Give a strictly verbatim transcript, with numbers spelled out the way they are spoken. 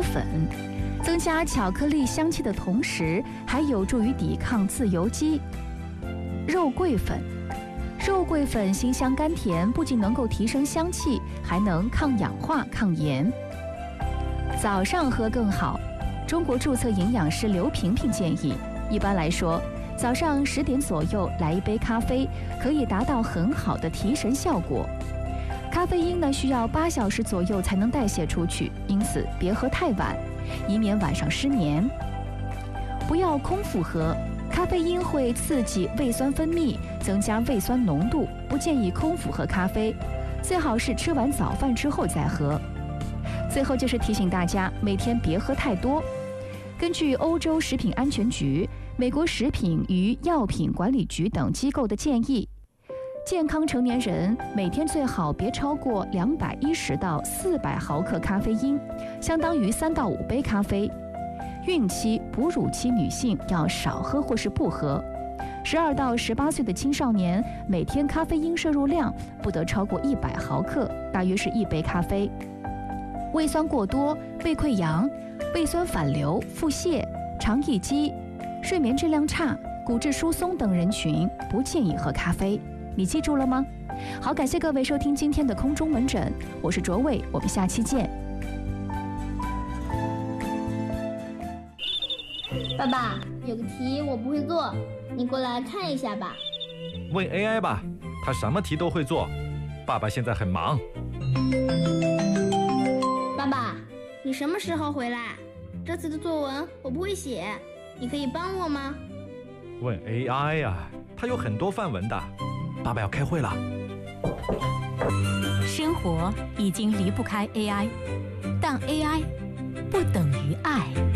粉，增加巧克力香气的同时，还有助于抵抗自由基。肉桂粉，肉桂粉辛香甘甜，不仅能够提升香气，还能抗氧化、抗炎。早上喝更好。中国注册营养师刘萍萍建议，一般来说，早上十点左右来一杯咖啡，可以达到很好的提神效果。咖啡因呢，需要八小时左右才能代谢出去，因此别喝太晚，以免晚上失眠。不要空腹喝，咖啡因会刺激胃酸分泌，增加胃酸浓度，不建议空腹喝咖啡，最好是吃完早饭之后再喝。最后就是提醒大家，每天别喝太多。根据欧洲食品安全局、美国食品与药品管理局等机构的建议，健康成年人每天最好别超过两百一十到四百毫克咖啡因，相当于三到五杯咖啡。孕期、哺乳期女性要少喝或是不喝。十二到十八岁的青少年每天咖啡因摄入量不得超过一百毫克，大约是一杯咖啡。胃酸过多、胃溃疡、胃酸反流、腹泻、肠易激、睡眠质量差、骨质疏松等人群不建议喝咖啡。你记住了吗？好，感谢各位收听今天的空中门诊，我是卓伟，我们下期见。 爸爸，有个题我不会做，你过来看一下吧。 问 A I 吧，它什么题都会做。爸爸现在很忙。 爸爸，你什么时候回来？这次的作文我不会写，你可以帮我吗？ 问 A I 呀、啊，它有很多范文的。爸爸要开会了。 生活已经离不开 A I， 但 A I 不等于爱。